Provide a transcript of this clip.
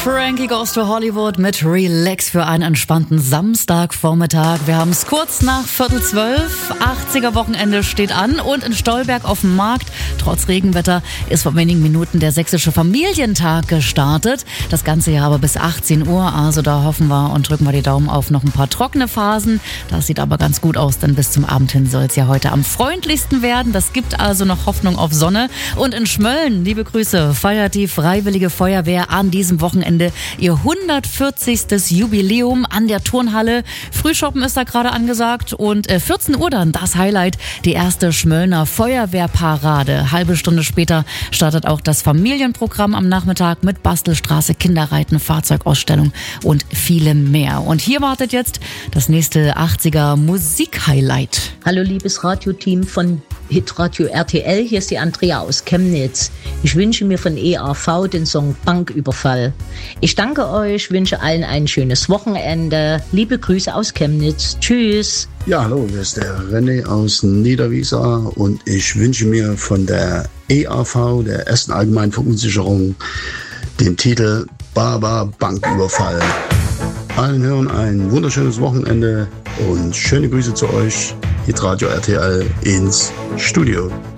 Frankie Goes to Hollywood mit Relax für einen entspannten Samstagvormittag. Wir haben es kurz nach 11:45. 80er-Wochenende steht an und in Stolberg auf dem Markt, trotz Regenwetter, ist vor wenigen Minuten der sächsische Familientag gestartet. Das Ganze ja aber bis 18 Uhr, also da hoffen wir und drücken wir die Daumen auf noch ein paar trockene Phasen. Das sieht aber ganz gut aus, denn bis zum Abend hin soll es ja heute am freundlichsten werden. Das gibt also noch Hoffnung auf Sonne. Und in Schmölln, liebe Grüße, feiert die Freiwillige Feuerwehr an diesem Wochenende ihr 140. Jubiläum an der Turnhalle. Frühshoppen ist da gerade angesagt und 14 Uhr dann das Highlight, die erste Schmöllner Feuerwehrparade. Halbe Stunde später startet auch das Familienprogramm am Nachmittag mit Bastelstraße, Kinderreiten, Fahrzeugausstellung und vielem mehr. Und hier wartet jetzt das nächste 80er Musikhighlight. Hallo liebes Radioteam von Hitradio RTL, hier ist die Andrea aus Chemnitz. Ich wünsche mir von EAV den Song Banküberfall. Ich danke euch, wünsche allen ein schönes Wochenende. Liebe Grüße aus Chemnitz. Tschüss. Ja, hallo, hier ist der René aus Niederwiesar und ich wünsche mir von der EAV, der ersten Allgemeinen Verunsicherung, den Titel Baba Banküberfall. Allen Hörern ein wunderschönes Wochenende und schöne Grüße zu euch, Hitradio RTL ins Studio.